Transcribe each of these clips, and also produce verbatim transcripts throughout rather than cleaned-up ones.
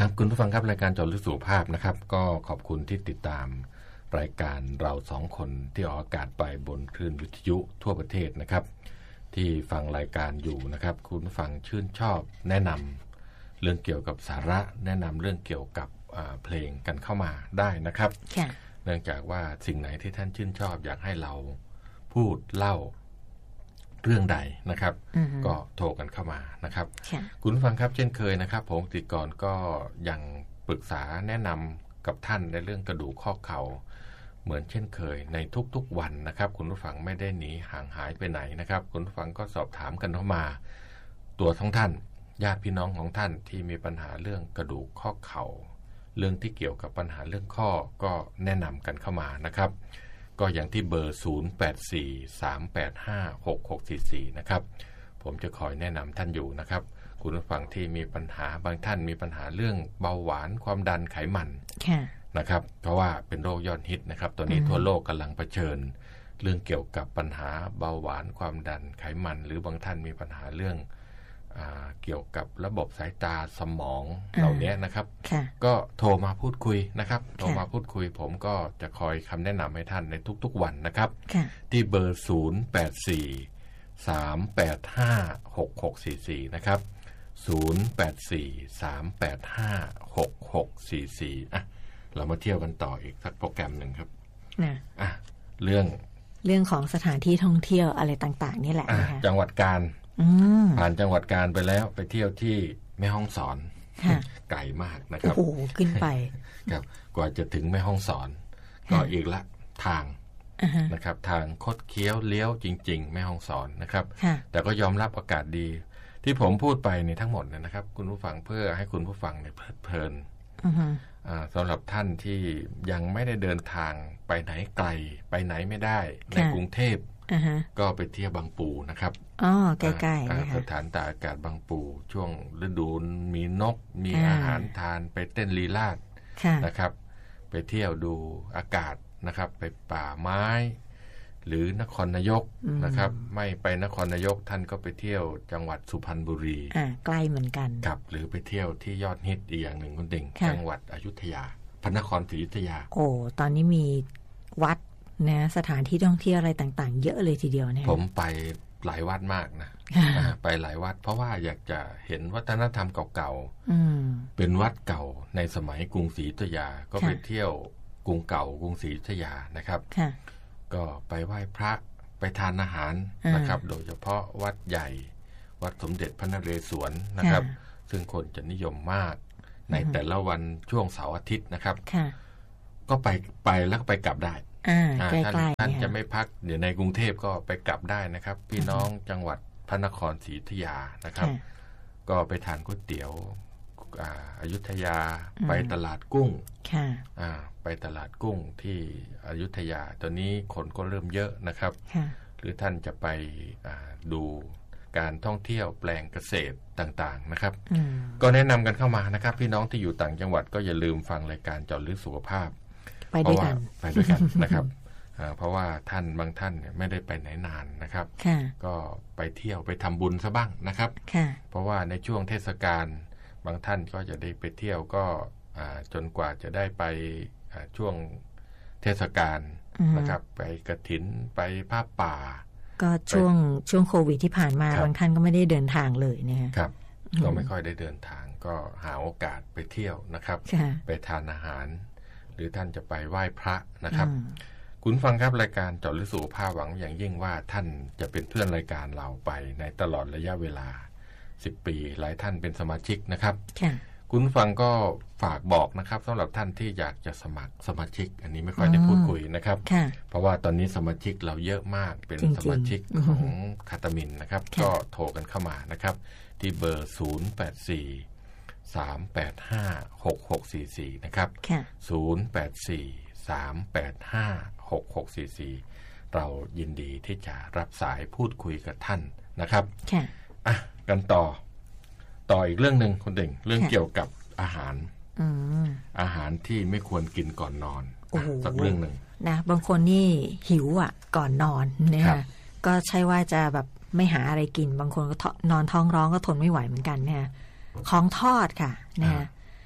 ครับคุณผู้ฟังครับรายการเจาะลึกสุขภาพนะครับก็ขอบคุณที่ติดตามรายการเราสองคนที่ออกอากาศไปบนคลื่นวิทยุทั่วประเทศนะครับที่ฟังรายการอยู่นะครับคุณผู้ฟังชื่นชอบแนะนำเรื่องเกี่ยวกับสาระแนะนำเรื่องเกี่ยวกับเพลงกันเข้ามาได้นะครับเนื่องจากว่าสิ่งไหนที่ท่านชื่นชอบอยากให้เราพูดเล่าเรื่องใดนะครับก็โทรกันเข้ามานะครับคุณผู้ฟังครับเช่นเคยนะครับผมติกรก็ยังปรึกษาแนะนำกับท่านในเรื่องกระดูกข้อเข่าเหมือนเช่นเคยในทุกๆวันนะครับคุณผู้ฟังไม่ได้หนีห่างหายไปไหนนะครับคุณผู้ฟังก็สอบถามกันเข้ามาตัวของท่านญาติพี่น้องของท่านที่มีปัญหาเรื่องกระดูกข้อเข่าเรื่องที่เกี่ยวกับปัญหาเรื่องข้อก็แนะนำกันเข้ามานะครับก็อย่างที่เบอร์ศูนย์ แปด สี่ สาม แปด ห้า หก หก สี่ สี่นะครับผมจะคอยแนะนำท่านอยู่นะครับคุณผู้ฟังที่มีปัญหาบางท่านมีปัญหาเรื่องเบาหวานความดันไขมันนะครับเพราะว่าเป็นโรคยอดฮิตนะครับตอนนี้ทั่วโลกกำลังเผชิญเรื่องเกี่ยวกับปัญหาเบาหวานความดันไขมันหรือบางท่านมีปัญหาเรื่องเกี่ยวกับระบบสายตาสมองเหล่านี้นะครับก็โทรมาพูดคุยนะครับโทรมาพูดคุยผมก็จะคอยคำแนะนำให้ท่านในทุกๆวันนะครับที่เบอร์ศูนย์ แปด สี่ สาม แปด ห้า หก หก สี่ สี่นะครับศูนย์ แปด สี่ สาม แปด ห้า หก หก สี่ สี่อ่ะเรามาเที่ยวกันต่ออีกสักโปรแกรมหนึ่งครับนะอ่ะเรื่องเรื่องของสถานที่ท่องเที่ยวอะไรต่างๆนี่แหละนะคะจังหวัดกาญผ่านจังหวัดกาญไปแล้วไปเที่ยวที่แม่ฮ่องสอนไกลมากนะครับโอ้โหขึ้นไปครับกว่าจะถึงแม่ฮ่องสอนก็อีกละทางนะครับทางคดเคี้ยวเลี้ยวจริงๆแม่ฮ่องสอนนะครับแต่ก็ยอมรับอากาศดีที่ผมพูดไปในทั้งหมดเนี่ยนะครับคุณผู้ฟังเพื่อให้คุณผู้ฟังเนี่ยเพลิดเพลินสำหรับท่านที่ยังไม่ได้เดินทางไปไหนไกลไปไหนไม่ได้ในกรุงเทพก็ไปเที่ยวบางปูนะครับอ๋อใกล้ๆนะคะสถานตากอากาศบางปูช่วงฤดูมีนกมีอาหารทานไปเต้นลีลาศนะครับไปเที่ยวดูอากาศนะครับไปป่าไม้หรือนครนายกนะครับไม่ไปนครนายกท่านก็ไปเที่ยวจังหวัดสุพรรณบุรีอ่าใกล้เหมือนกันครับหรือไปเที่ยวที่ยอดฮิตอีกอย่างหนึ่งคุณเด่งจังหวัดอยุธยาพระนครศรีอยุธยาโอ้ตอนนี้มีวัดนะสถานที่ท่องเที่ยวอะไรต่างๆเยอะเลยทีเดียวเนี่ยผมไปหลายวัดมากนะไปหลายวัดเพราะว่าอยากจะเห็นวัฒนธรรมเก่าๆเป็นวัดเก่าในสมัยกรุงศรีอยุธยาก็ไปเที่ยวกรุงเก่ากรุงศรีอยุธยานะครับก็ไปไหว้พระไปทานอาหารนะครับโดยเฉพาะวัดใหญ่วัดสมเด็จพระนเรศวรนะครับซึ่งคนจะนิยมมากในแต่ละวันช่วงเสาร์อาทิตย์นะครับก็ไปไปแล้วก็ไปกลับได้ท่านท่านจะไม่พักอยู่ในกรุงเทพก็ไปกลับได้นะครับพี่น้องจังหวัดพระนครศรีอยุธยานะครับก็ไปทานก๋วยเตี๋ยวอยุธยาไปตลาดกุ้งไปตลาดกุ้งที่อยุธยาตอนนี้คนก็เริ่มเยอะนะครับหรือท่านจะไปดูการท่องเที่ยวแปลงเกษตรต่างๆนะครับก็แนะนำกันเข้ามานะครับพี่น้องที่อยู่ต่างจังหวัดก็อย่าลืมฟังรายการเจาะลึกสุขภาพไปด้วยกันไปด้วยกันนะครับเพราะว่าท่านบางท่านเนี่ยไม่ได้ไปไหนนานนะครับก็ไปเที่ยวไปทำบุญซะบ้างนะครับเพราะว่าในช่วงเทศกาลบางท่านก็จะได้ไปเที่ยวก็จนกว่าจะได้ไปช่วงเทศกาลนะครับไปกฐินไปผ้าป่าก็ช่วงช่วงโควิดที่ผ่านมาบางท่านก็ไม่ได้เดินทางเลยนะครับก็ไม่ค่อยได้เดินทางก็หาโอกาสไปเที่ยวนะครับไปทานอาหารหรือท่านจะไปไหว้พระนะครับคุณฟังครับรายการเจาะลึกสุขภาพหวังอย่างยิ่งว่าท่านจะเป็นเพื่อนรายการเราไปในตลอดระยะเวลาสิบปีหลายท่านเป็นสมาชิกนะครับคุณฟังก็ฝากบอกนะครับสำหรับท่านที่อยากจะสมัครสมาชิกอันนี้ไม่ค่อยได้พูดคุยนะครับเพราะว่าตอนนี้สมาชิกเราเยอะมากเป็นสมาชิกของคาตามินนะครับก็โทรกันเข้ามานะครับที่เบอร์ศูนย์ แปด สี่ สาม แปด ห้า หก หก สี่ สี่นะครับศูนย์ แปด สี่ สาม แปด ห้า หก หก สี่ สี่เรายินดีที่จะรับสายพูดคุยกับท่านนะครับอ่ะกันต่อต่ออีกเรื่องนึงคุณเด่งเรื่องเกี่ยวกับอาหารอาหารที่ไม่ควรกินก่อนนอนสักเรื่องนึงนะบางคนนี่หิวอ่ะก่อนนอนเนี่ยก็ใช่ว่าจะแบบไม่หาอะไรกินบางคนก็นอนท้องร้องก็ทนไม่ไหวเหมือนกันเนี่ยของทอดค่ะนะ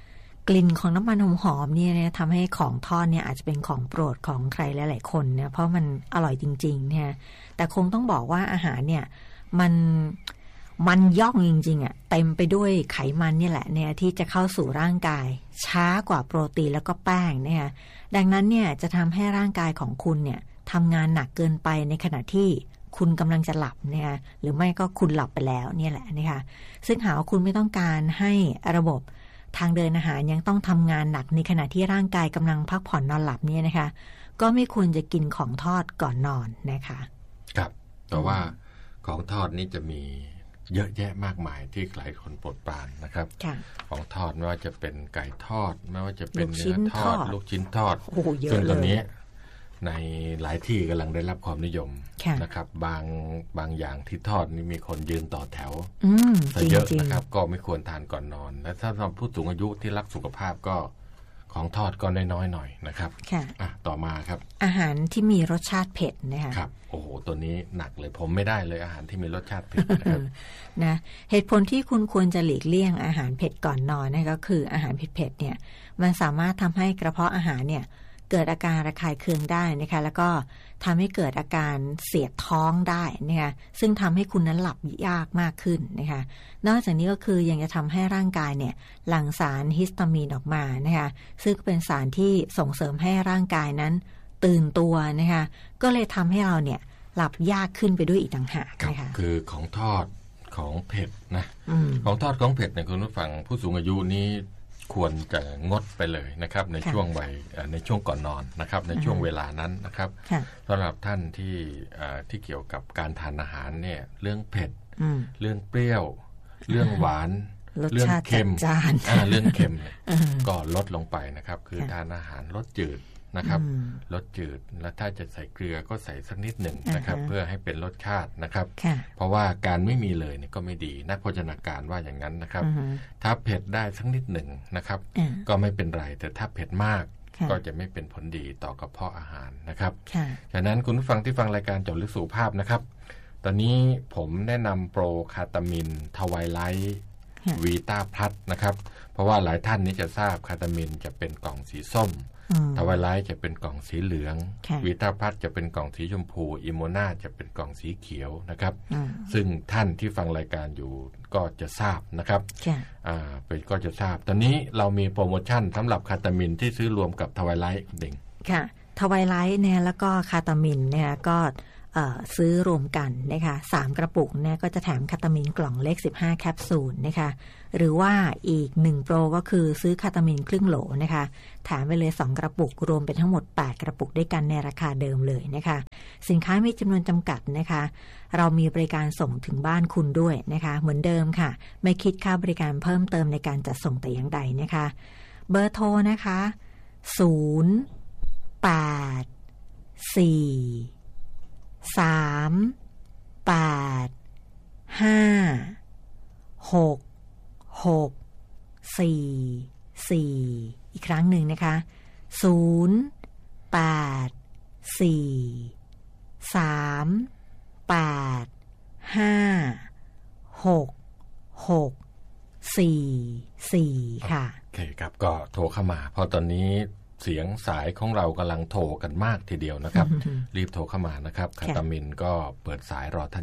กลิ่นของน้ำมันหอมๆเนี่ยเนี่ยทำให้ของทอดเนี่ยอาจจะเป็นของโปรดของใครหลายๆคนเนี่ยเพราะมันอร่อยจริงๆเนี่ยแต่คงต้องบอกว่าอาหารเนี่ยมันมันย่องจริงๆอ่ะเต็มไปด้วยไขมันนี่แหละเนี่ยที่จะเข้าสู่ร่างกายช้ากว่าโปรตีนแล้วก็แป้งเนี่ยดังนั้นเนี่ยจะทำให้ร่างกายของคุณเนี่ยทำงานหนักเกินไปในขณะที่คุณกำลังจะหลับเนี่ยหรือไม่ก็คุณหลับไปแล้วเนี่ยแหละนะคะซึ่งหากว่าคุณไม่ต้องการให้ระบบทางเดินอาหารยังต้องทำงานหนักในขณะที่ร่างกายกำลังพักผ่อนนอนหลับเนี่ยนะคะก็ไม่ควรจะกินของทอดก่อนนอนนะคะครับแต่ว่าของทอดนี้จะมีเยอะแยะมากมายที่หลายคนโปรดปรานนะครับของทอดไม่ว่าจะเป็นไก่ทอดไม่ว่าจะเป็นเนื้อทอดลูกชิ้นทอดซึ่งตอนนี้ในหลายที่กำลังได้รับความนิยมนะครับบางบางอย่างที่ทอดนี่มีคนยืนต่อแถวซะเยอะนะครับก็ไม่ควรทานก่อนนอนและถ้าสำหรับผู้สูงอายุที่รักสุขภาพก็ของทอดก็น้อยๆหน่อยนะครับอ่ะต่อมาครับอาหารที่มีรสชาติเผ็ดนะคะครับโอ้โหตัวนี้หนักเลยผมไม่ได้เลยอาหารที่มีรสชาติเผ็ดนะครับนะเหตุผลที่คุณควรจะหลีกเลี่ยงอาหารเผ็ดก่อนนอนนี่ก็คืออาหารเผ็ดๆเนี่ยมันสามารถทำให้กระเพาะอาหารเนี่ยเกิดอาการระคายเคืองได้นะคะแล้วก็ทำให้เกิดอาการเสียดท้องได้นะคะซึ่งทำให้คุณนั้นหลับยากมากขึ้นนะคะนอกจากนี้ก็คือยังจะทำให้ร่างกายเนี่ยหลั่งสารฮิสตามีนออกมานะคะซึ่งเป็นสารที่ส่งเสริมให้ร่างกายนั้นตื่นตัวนะคะก็เลยทำให้เราเนี่ยหลับยากขึ้นไปด้วยอีกต่างหากนะคะคือของทอดของเผ็ดนะของทอดของเผ็ดเนี่ยคุณผู้ฟังผู้สูงอายุนี้ควรจะงดไปเลยนะครับในช่วงวัยในช่วงก่อนนอนนะครับในช่วงเวลานั้นนะครับสำหรับท่านที่ที่เกี่ยวกับการทานอาหารเนี่ยเรื่องเผ็ดเรื่องเปรี้ยวเรื่องหวานเรื่องเค็มเรื่องเค็มก็ลดลงไปนะครับคือทานอาหารรสจืดนะครับรสจืดและถ้าจะใส่เกลือก็ใส่สักนิดหนึ่งนะครับเพื่อให้เป็นรสชาตินะครับเพราะว่าการไม่มีเลยเนี่ยก็ไม่ดีนักโภชนาการว่าอย่างนั้นนะครับถ้าเผ็ดได้สักนิดหนึ่งนะครับก็ไม่เป็นไรแต่ถ้าเผ็ดมากก็จะไม่เป็นผลดีต่อกระเพาะอาหารนะครับฉะนั้นคุณผู้ฟังที่ฟังรายการเจาะลึกสุขภาพนะครับตอนนี้ผมแนะนำโปรคาตามินทวายไลท์วีตาพลัสนะครับเพราะว่าหลายท่านนี้จะทราบคาตามินจะเป็นกล่องสีส้มทวายไลท์จะเป็นกล่องสีเหลืองวีตาพลัสจะเป็นกล่องสีชมพูอิโมนาจะเป็นกล่องสีเขียวนะครับซึ่งท่านที่ฟังรายการอยู่ก็จะทราบนะครับอ่าเป็นก็จะทราบตอนนี้เรามีโปรโมชั่นสำหรับคาตามินที่ซื้อรวมกับทวายไลท์เด้งค่ะทวายไลท์เนี่ยแล้วก็คาตามินเนี่ยก็ซื้อรวมกันนะคะสามกระปุกเนี่ยก็จะแถมคาตามินกล่องเล็กสิบห้าแคปซูลนะคะหรือว่าอีกหนึ่งโปรก็คือซื้อคาตามินครึ่งโหลนะคะแถมไปเลยสองกระปุกรวมเป็นทั้งหมดแปดกระปุกด้วยกันในราคาเดิมเลยนะคะสินค้ามีจำนวนจำกัดนะคะเรามีบริการส่งถึงบ้านคุณด้วยนะคะเหมือนเดิมค่ะไม่คิดค่าบริการเพิ่มเติมในการจัดส่งแต่อย่างใดนะคะเบอร์โทรนะคะศูนย์ แปด สี่ สาม แปด ห้า หก หก สี่ สี่ อีกครั้งหนึ่งนะคะศูนย์ แปด สี่ สาม แปด ห้า หก หก สี่ สี่ค่ะโอเคครับก็โทรเข้ามาเพราะตอนนี้เสียงสายของเรากำลังโทรกันมากทีเดียวนะครับ รีบโทรเข้ามานะครับคาตามินก็เปิดสายรอท่าน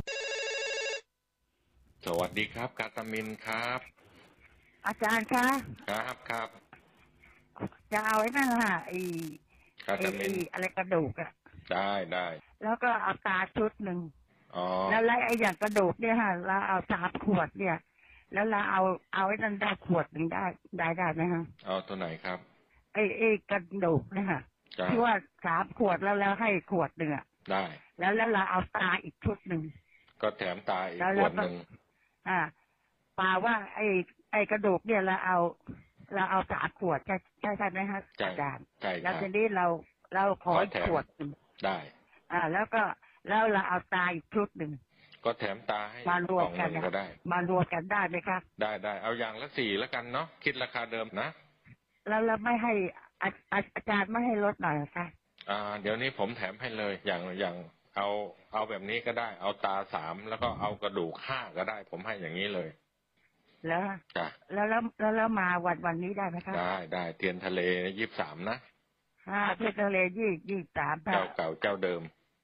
สวัสดีครับคาตามินครับอาจารย์คะครับครับจะเอาไว้นั่นล่ะไอ้คาตามินอะไรกระดูกอะได้ได้แล้วก็เอาตาชุดหนึ่งแล้วไล่ไอ้อย่างกระดูกเนี่ยค่ะเราเอาสามขวดเนี่ยแล้วเราเอาเอาไว้นั่นได้ขวดหนึ่งได้ได้ได้ไหมคะเอาตัวไหนครับไอ้ไอ้กระดูกนะคะที่ว่าสามขวดแล้วแล้วให้ขวดหนึ่งอ่ะได้แล้วแล้วเราเอาตาอีกชุดหนึ่งก็แถมตาอีกขวดหนึ่งอ่าป่าว่าไอ้ไอ้กระดูกเนี่ยเราเอาเราเอาสามขวดใช่ใช่ใช่ไหมคะอาจารย์ใช่แล้วทีนี้เราเราขอขวดหนึ่งได้อ่าแล้วก็แล้วเราเอาตาอีกชุดหนึ่งก็แถมตาให้มารวมกันก็ได้มารวมกันได้ไหมคะได้ได้เอาอย่างละสี่แล้วกันเนาะคิดราคาเดิมนะแล้วเราไม่ให้อาอาจารย์ไม่ให้ลดหน่อยคะอ่าเดี๋ยวนี้ผมแถมให้เลยอย่างอย่างเอาเอาแบบนี้ก็ได้เอาตาสามแล้วก็เอากระดูกห้าก็ได้ผมให้อย่างนี้เลยแล้วแล้วแล้วแล้วแล้วมาวันวันนี้ได้ไหมคะได้ได้เทียนทะเลยี่สิบสามนะอ่าเทียนทะเลยี่ยี่สามเจ้าเก่าเจ้าเดิม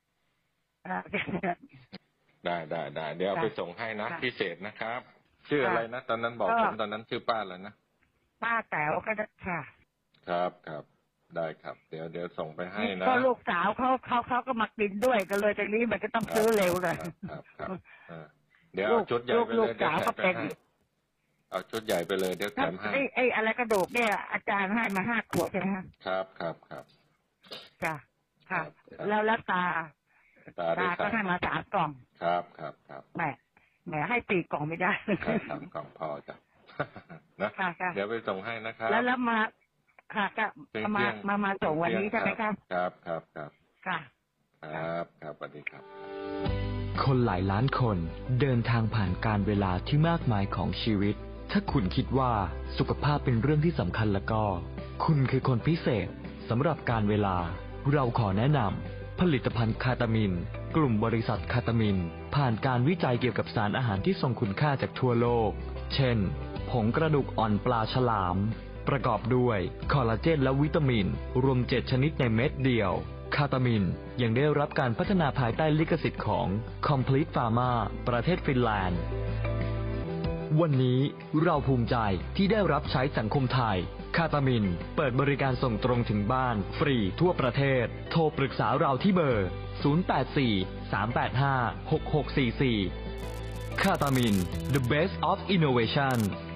ได้ได้ได้เดี๋ยวเอาไปส่งให้นะพิเศษนะครับชื่ออะไรนะตอนนั้นบอกผมตอนนั้นชื่อป้าอะไรนะป้าแต๋วก็ได้ค่ะครับครับได้ครับเดี๋ยวเดี๋ยวส่งไปให้นะก็ลูกสาวเขาเขาเขาก็มากินด้วยกันเลยตรงนี้มันก็ต้องซื้อเร็วเลยครับครับเดี๋ยวเอาชุดใหญ่ไปเลยเดี๋ยวแถมไปให้เอาชุดใหญ่ไปเลยเดี๋ยวแถมให้ไอ้ไอ้อะไรกระดูกเนี่ยอาจารย์ให้มาห้าขวดใช่ไหมครับครับครับจ้ะค่ะแล้วแล้วตาตาก็ให้มาสามกล่องครับครับครับแหมแหมให้ตีกล่องไม่ได้สามกล่องพอจ้ะนะเดี๋ยวไปส่งให้นะครับแล้วแล้วมาค่ะก็มามามาส่งวันนี้ใช่ไหมครับครับครับครับค่ะครับครับสวัสดีครับคนหลายล้านคนเดินทางผ่านการเวลาที่มากมายของชีวิตถ้าคุณคิดว่าสุขภาพเป็นเรื่องที่สำคัญแล้วก็คุณคือคนพิเศษสำหรับการเวลาเราขอแนะนำผลิตภัณฑ์คาตามินกลุ่มบริษัทคาตามินผ่านการวิจัยเกี่ยวกับสารอาหารที่ทรงคุณค่าจากทั่วโลกเช่นผงกระดูกอ่อนปลาฉลามประกอบด้วยคอลลาเจนและวิตามินรวมเจ็ดชนิดในเม็ดเดียวคาตามินยังได้รับการพัฒนาภายใต้ลิขสิทธิ์ของ Complete Pharma ประเทศฟินแลนด์วันนี้เราภูมิใจที่ได้รับใช้สังคมไทยคาตามินเปิดบริการส่งตรงถึงบ้านฟรีทั่วประเทศโทรปรึกษาเราที่เบอร์ศูนย์ แปด สี่ สาม แปด ห้า หก หก สี่ สี่คาตามิน The Best of Innovation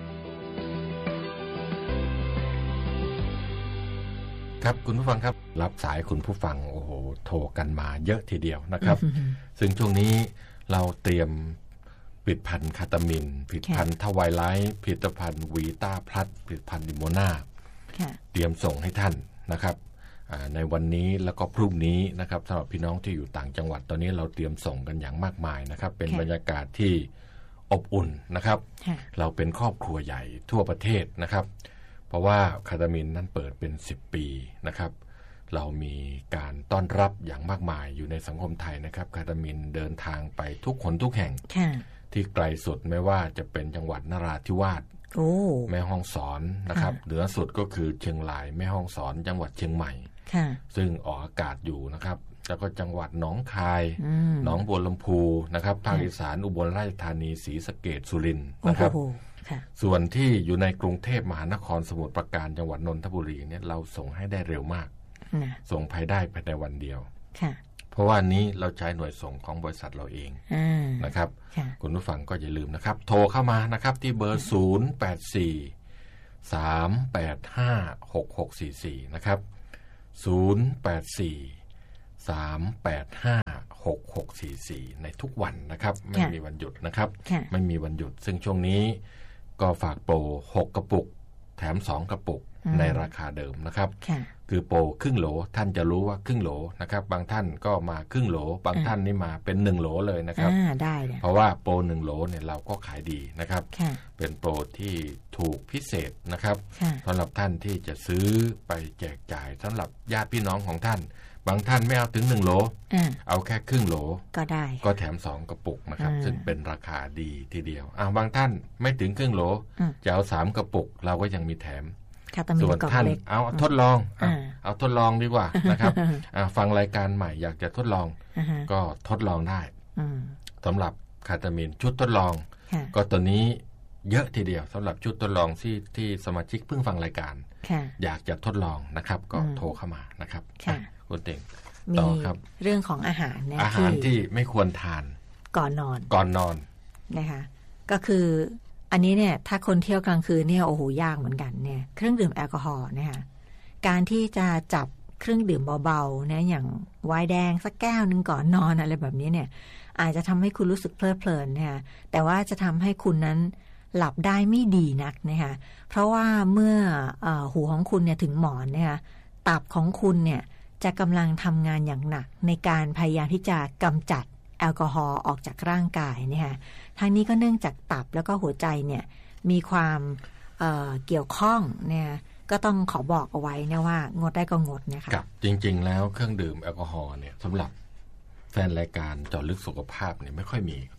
ครับคุณผู้ฟังครับรับสายคุณผู้ฟังโอ้โหโทรกันมาเยอะทีเดียวนะครับ ซึ่งช่วงนี้เราเตรียมผลิตภัณฑ์คาตามินผลิตภัณฑ์ทวายไลท์ผลิตภัณฑ์วีต้าพลัสผลิตภัณฑ์ดิโมนาเตรียมส่งให้ท่านนะครับในวันนี้แล้วก็พรุ่งนี้นะครับสำหรับพี่น้องที่อยู่ต่างจังหวัดตอนนี้เราเตรียมส่งกันอย่างมากมายนะครับเป็นบรรยากาศที่อบอุ่นนะครับเราเป็นครอบครัวใหญ่ทั่วประเทศนะครับเพราะว่าคาตามินนั้นเปิดเป็นสิบปีนะครับเรามีการต้อนรับอย่างมากมายอยู่ในสังคมไทยนะครับคาตามินเดินทางไปทุกคนทุกแห่งที่ไกลสุดไม่ว่าจะเป็นจังหวัดนราธิวาสแม่ฮ่องสอนนะครับเหนือสุดก็คือเชียงรายแม่ฮ่องสอนจังหวัดเชียงใหม่ซึ่งออกอากาศอยู่นะครับแล้วก็จังหวัดหนองคายหนองบัวลำพูนะครับภาคอีสานอุบลราชธานีศรีสะเกษสุรินทร์นะครับส่วนที่อยู่ในกรุงเทพมหานครสมุทรปราการจังหวัดนนทบุรีเนี่ยเราส่งให้ได้เร็วมากส่งภายได้ภายในวันเดียวเพราะว่านี้เราใช้หน่วยส่งของบริษัทเราเองนะครับคุณผู้ฟังก็อย่าลืมนะครับโทรเข้ามานะครับที่เบอร์ศูนย์ แปด สี่ สาม แปด ห้า หก หก สี่ สี่นะครับศูนย์ แปด สี่ สาม แปด ห้า หก หก สี่ สี่ในทุกวันนะครับไม่มีวันหยุดนะครับไม่มีวันหยุดซึ่งช่วงนี้ก็ฝากโปรหกกระปุกแถมสองกระปุกในราคาเดิมนะครับคือโปรครึ่งโหลท่านจะรู้ว่าครึ่งโหลนะครับบางท่านก็มาครึ่งโหลบางท่านนี่มาเป็นหนึ่งโหลเลยนะครับได้เพราะว่าโปรหนึ่งโหลเนี่ยเราก็ขายดีนะครับเป็นโปรที่ถูกพิเศษนะครับสำหรับท่านที่จะซื้อไปแจกจ่ายสำหรับญาติพี่น้องของท่านบางท่านไม่เอาถึงหนึ่งโหลเอาแค่ครึ่งโหลก็ได้ก็แถมสองกระปุกนะครับซึ่งเป็นราคาดีทีเดียวอ่าบางท่านไม่ถึงครึ่งโหลจะเอาสามกระปุกเราก็ยังมีแถมส่วนท่านเอาทดลองเอาทดลองดีกว่านะครับฟังรายการใหม่อยากจะทดลองก็ทดลองได้สำหรับคาตามินชุดทดลองก็ตัวนี้เยอะทีเดียวสำหรับชุดทดลองที่ที่สมาชิกเพิ่งฟังรายการอยากจะทดลองนะครับก็โทรเข้ามานะครับคุณเต็งต่อครับเรื่องของอาหารอาหารที่ไม่ควรทานก่อนนอนก่อนนอนนะคะก็คืออันนี้เนี่ยถ้าคนเที่ยวกลางคืนเนี่ยโอ้โหยากเหมือนกันเนี่ยเครื่องดื่มแอลกอฮอล์นะคะการที่จะจับเครื่องดื่มเบาๆนะอย่างไวน์แดงสักแก้วนึงก่อนนอนอะไรแบบนี้เนี่ยอาจจะทำให้คุณรู้สึกเพลิดเพลินนะคะแต่ว่าจะทำให้คุณนั้นหลับได้ไม่ดีนักนะคะเพราะว่าเมื่อเอ่อหูของคุณเนี่ยถึงหมอนเนี่ยตับของคุณเนี่ยจะกำลังทำงานอย่างหนักในการพยายามที่จะกำจัดแอลกอฮอล์ออกจากร่างกายนะคะทั้งนี้ก็เนื่องจากตับแล้วก็หัวใจเนี่ยมีความเอ่อเกี่ยวข้องเนี่ยก็ต้องขอบอกเอาไว้นะว่างดได้ก็งดนะคะครับจริงๆแล้วเครื่องดื่มแอลกอฮอล์เนี่ยสำหรับแฟนรายการเจาะลึกสุขภาพเนี่ยไม่ค่อยมีจริง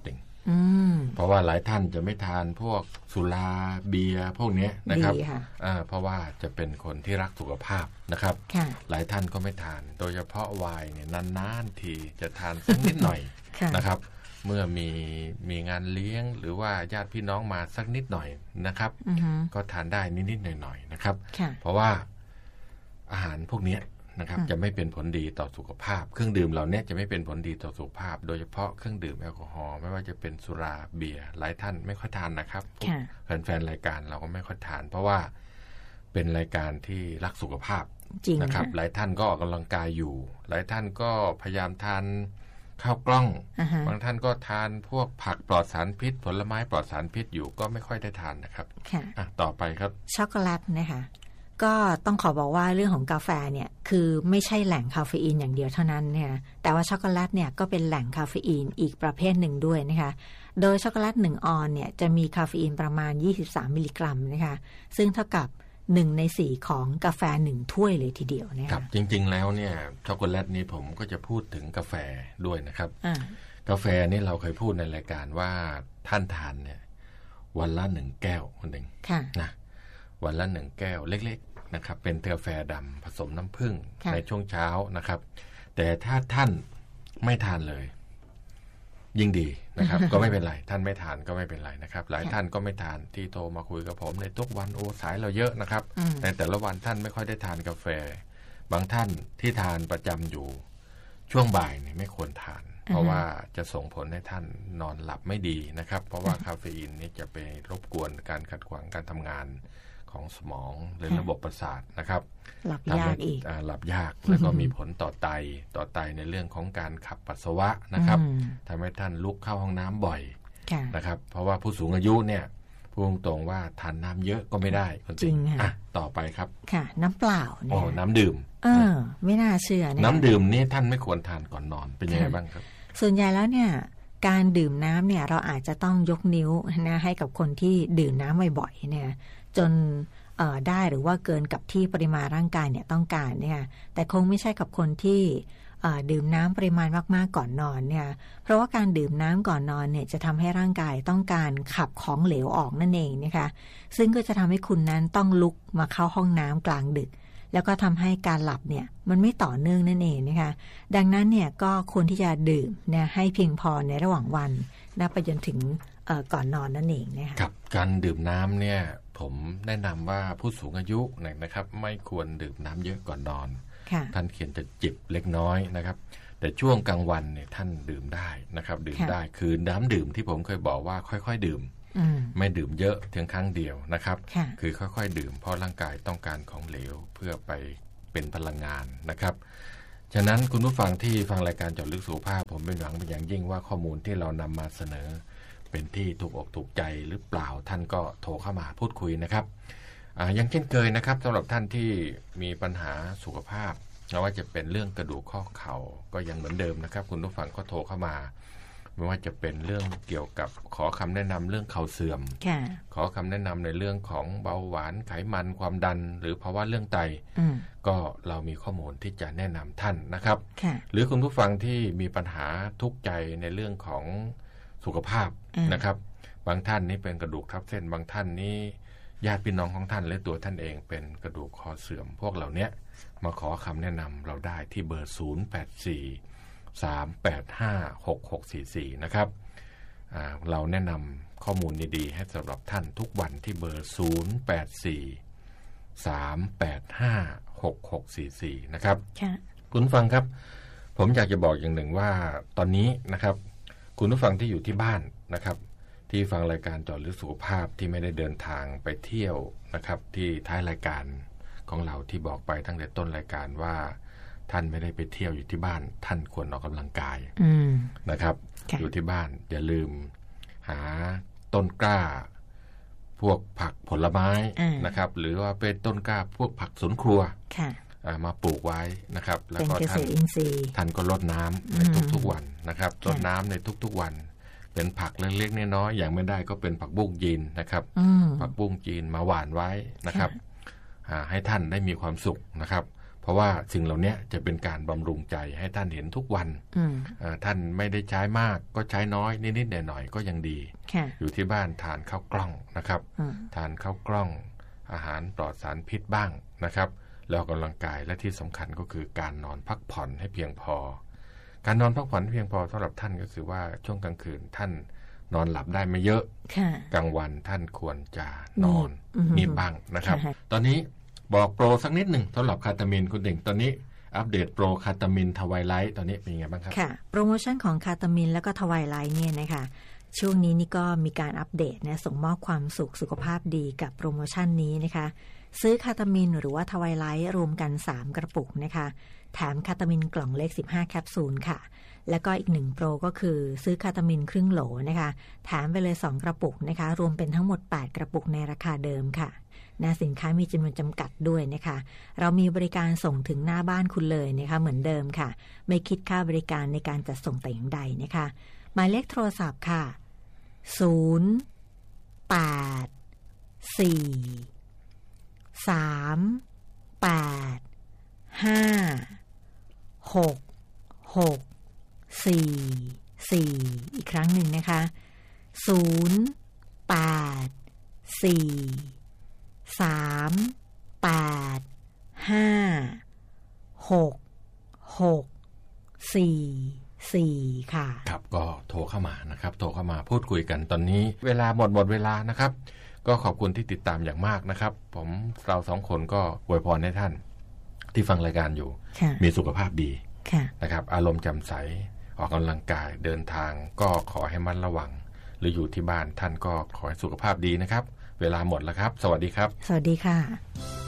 เพราะว่าหลายท่านจะไม่ทานพวกสุราเบียร์พวกนี้นะครับเพราะว่าจะเป็นคนที่รักสุขภาพนะครับหลายท่านก็ไม่ทานโดยเฉพาะไวน์เนี่ยนานๆทีจะทานสักนิดหน่อย นะครับเมื่อมีมีงานเลี้ยงหรือว่าญาติพี่น้องมาสักนิดหน่อยนะครับก็ทานได้นิดๆหน่อยๆนะครับเพราะว่าอาหารพวกนี้นะครับจะไม่เป็นผลดีต่อสุขภาพเครื่องดื่มเหล่านี้จะไม่เป็นผลดีต่อสุขภาพโดยเฉพาะเครื่องดื่มแอลกอฮอล์ไม่ว่าจะเป็นสุราเบียร์หลายท่านไม่ค่อยทานนะครับแฟนๆรายการเราก็ไม่ค่อยทานเพราะว่าเป็นรายการที่รักสุขภาพนะครับหลายท่านก็ออกกำลังกายอยู่หลายท่านก็พยายามทานข้าวกล้อง uh-huh. บางท่านก็ทานพวกผักปลอดสารพิษผลไม้ปลอดสารพิษอยู่ก็ไม่ค่อยได้ทานนะครับอ่ะต่อไปครับช็อกโกแลตนะคะก็ต้องขอบอกว่าเรื่องของกาแฟเนี่ยคือไม่ใช่แหล่งคาเฟอีนอย่างเดียวเท่านั้นเนี่ยแต่ว่าช็อกโกแลตเนี่ยก็เป็นแหล่งคาเฟอีนอีกประเภทหนึ่งด้วยนะคะโดยช็อกโกแลตหนึ่งออนเนี่ยจะมีคาเฟอีนประมาณยี่สิบสามมิลลิกรัมนะคะซึ่งเท่ากับหนึ่งในสี่ของกาแฟหนึ่งถ้วยเลยทีเดียวนะคะครับจริงๆแล้วเนี่ยช็อกโกแลตนี้ผมก็จะพูดถึงกาแฟด้วยนะครับกาแฟนี่เราเคยพูดในรายการว่าท่านทานเนี่ยวันละหนึ่งแก้วคนหนึ่งนะวันละหนึ่งแก้วเล็กๆนะครับเป็นกาแฟดำผสมน้ำผึ้งในช่วงเช้านะครับแต่ถ้าท่านไม่ทานเลยยิ่งดีนะครับ ก็ไม่เป็นไรท่านไม่ทานก็ไม่เป็นไรนะครับหลายท่านก็ไม่ทานที่โทรมาคุยกับผมในทุกวันโอ้สายเราเยอะนะครับแต่แต่ละวันท่านไม่ค่อยได้ทานกาแฟบางท่านที่ทานประจำอยู่ช่วงบ่ายเนี่ยไม่ควรทานเพราะว่าจะส่งผลให้ท่านนอนหลับไม่ดีนะครับเพราะว่าคาเฟอีนนี่จะไปรบกวนการขัดขวางการทำงานของสมองหรือระบบประสาทนะครับหลับยากอีกหลับยากแล้วก็มีผลต่อไตต่อไตในเรื่องของการขับปัสสาวะนะครับทำให้ท่านลุกเข้าห้องน้ำบ่อยนะครับเพราะว่าผู้สูงอายุเนี่ยพูดตรงๆว่าทานน้ำเยอะก็ไม่ได้จริงค่ะต่อไปครับค่ะน้ำเปล่าอ๋อน้ำดื่มเออไม่น่าเชื่อน้ำดื่มนี่ท่านไม่ควรทานก่อนนอนเป็นยังไงบ้างครับส่วนใหญ่แล้วเนี่ยการดื่มน้ำเนี่ยเราอาจจะต้องยกนิ้วนะให้กับคนที่ดื่มน้ำบ่อยๆเนี่ยจนได้หรือว่าเกินกับที่ปริมาณร่างกายเนี่ยต้องการเนี่ยแต่คงไม่ใช่กับคนที่ดื่มน้ำปริมาณมากๆก่อนนอนเนี่ยเพราะว่าการดื่มน้ำก่อนนอนเนี่ยจะทำให้ร่างกายต้องการขับของเหลวออกนั่นเองนะคะซึ่งก็จะทำให้คุณนั้นต้องลุกมาเข้าห้องน้ำกลางดึกแล้วก็ทำให้การหลับเนี่ยมันไม่ต่อเนื่องนั่นเองนะคะดังนั้นเนี่ยก็ควรที่จะดื่มเนี่ยให้เพียงพอในระหว่างวันนะไปจนถึงก่อนนอนนั่นเองนะคะกับการดื่มน้ำเนี่ยผมแนะนำว่าผู้สูงอายุนะครับไม่ควรดื่มน้ำเยอะก่อนนอนท่านเขียนจะจิบเล็กน้อยนะครับแต่ช่วงกลางวันเนี่ยท่านดื่มได้นะครับดื่มได้คือน้ำดื่มที่ผมเคยบอกว่าค่อยๆดื่มไม่ดื่มเยอะเพียงครั้งเดียวนะครับคือค่อยๆดื่มเพราะร่างกายต้องการของเหลวเพื่อไปเป็นพลังงานนะครับฉะนั้นคุณผู้ฟังที่ฟังรายการเจาะลึกสุขภาพผมเป็นหวังเป็นอย่างยิ่งว่าข้อมูลที่เรานำมาเสนอเป็นที่ถูกอกถูกใจหรือเปล่าท่านก็โทรเข้ามาพูดคุยนะครับยังเช่นเคยนะครับสำหรับท่านที่มีปัญหาสุขภาพไม่ว่าจะเป็นเรื่องกระดูกข้อเข่าก็ยังเหมือนเดิมนะครับคุณผู้ฟังก็โทรเข้ามาไม่ว่าจะเป็นเรื่องเกี่ยวกับขอคำแนะนำเรื่องเข่าเสื่อมขอคำแนะนำในเรื่องของเบาหวานไขมันความดันหรือภาวะเรื่องไตก็เรามีข้อมูลที่จะแนะนำท่านนะครับหรือคุณผู้ฟังที่มีปัญหาทุกข์ใจในเรื่องของสุขภาพนะครับบางท่านนี่เป็นกระดูกทับเส้นบางท่านนี่ญาติพี่น้องของท่านหรือตัวท่านเองเป็นกระดูกคอเสื่อมพวกเหล่านี้มาขอคำแนะนำเราได้ที่เบอร์ศูนย์ แปด สี่ สาม แปด ห้า หก หก สี่ สี่นะครับเราแนะนำข้อมูลดีๆให้สำหรับท่านทุกวันที่เบอร์ศูนย์ แปด สี่ สาม แปด ห้า หก หก สี่ สี่นะครับคุณฟังครับผมอยากจะบอกอย่างหนึ่งว่าตอนนี้นะครับคุณผู้ฟังที่อยู่ที่บ้านนะครับที่ฟังรายการเจาะลึกสุขภาพที่ไม่ได้เดินทางไปเที่ยวนะครับที่ท้ายรายการของเราที่บอกไปตั้งแต่ต้นรายการว่าท่านไม่ได้ไปเที่ยวอยู่ที่บ้านท่านควรออกกำลังกายนะครับอยู่ที่บ้านอย่าลืมหาต้นกล้าพวกผักผลไม้นะครับหรือว่าเป็นต้นกล้าพวกผักสวนครัวมาปลูกไว้นะครับแล้วก็ท่านท่านก็รดน้ำในทุกๆวันนะครับรดน้ำในทุกๆวันเป็นผักเล็กๆน้อยๆอย่างไม่ได้ก็เป็นผักบุ้งจีนนะครับผักบุ้งจีนมาหว่านไว้นะครับให้ท่านได้มีความสุขนะครับเพราะว่าสิ่งเหล่านี้จะเป็นการบำรุงใจให้ท่านเห็นทุกวันท่านไม่ได้ใช้มากก็ใช้น้อยนิดๆหน่อยๆก็ยังดีอยู่ที่บ้านทานข้าวกล้องนะครับทานข้าวกล้องอาหารปลอดสารพิษบ้างนะครับแล้วกำลังกายและที่สำคัญก็คือการนอนพักผ่อนให้เพียงพอการนอนพักผ่อนเพียงพอสำหรับท่านก็คือว่าช่วงกลางคืนท่านนอนหลับได้ไม่เยอะกลางวันท่านควรจะนอนนิดบ้างนะครับตอนนี้บอกโปรสักนิดหนึ่งสำหรับคาตามินคุณเด่งตอนนี้อัปเดตโปรคาตามินทวายไลท์ตอนนี้เป็นยังไงบ้างครับค่ะโปรโมชั่นของคาตามินแล้วก็ทวายไลท์เนี่ยนะคะช่วงนี้นี่ก็มีการอัปเดตนะส่งมอบความสุขสุขภาพดีกับโปรโมชั่นนี้นะคะซื้อคาตามินหรือว่าทวายไลท์รวมกันสามกระปุกนะคะแถมคาตามินกล่องเล็กสิบห้าแคปซูลค่ะแล้วก็อีกหนึ่งโปรก็คือซื้อคาตามินครึ่งโหลนะคะแถมไปเลยสองกระปุกนะคะรวมเป็นทั้งหมดแปดกระปุกในราคาเดิมค่ะนะสินค้ามีจำนวนจำกัดด้วยนะคะเรามีบริการส่งถึงหน้าบ้านคุณเลยนะคะเหมือนเดิมค่ะไม่คิดค่าบริการในการจัดส่งแต่อย่างใดนะคะหมายเลขโทรศัพท์ค่ะศูนย์ แปด สี่ สาม แปด ห้า หก หก สี่ สี่ อีกครั้งหนึ่งนะคะศูนย์ แปด สี่ สาม แปด ห้า หก หก สี่ สี่ค่ะครับก็โทรเข้ามานะครับโทรเข้ามาพูดคุยกันตอนนี้เวลาหมดหมดเวลานะครับก็ขอบคุณที่ติดตามอย่างมากนะครับผมเราสองคนก็อวยพรให้ท่านที่ฟังรายการอยู่มีสุขภาพดีนะครับอารมณ์แจ่มใสออกกำลังกายเดินทางก็ขอให้มั่นระวังหรืออยู่ที่บ้านท่านก็ขอให้สุขภาพดีนะครับเวลาหมดแล้วครับสวัสดีครับสวัสดีค่ะ